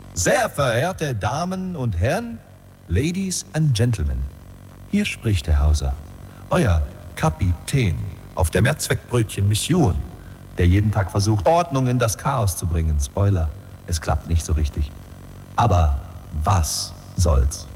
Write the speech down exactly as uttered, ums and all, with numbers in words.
Sehr verehrte Damen und Herren, Ladies and Gentlemen, hier spricht der Hauser, euer Kapitän auf der Mehrzweckbrötchen-Mission, der jeden Tag versucht, Ordnung in das Chaos zu bringen. Spoiler, es klappt nicht so richtig. Aber was soll's?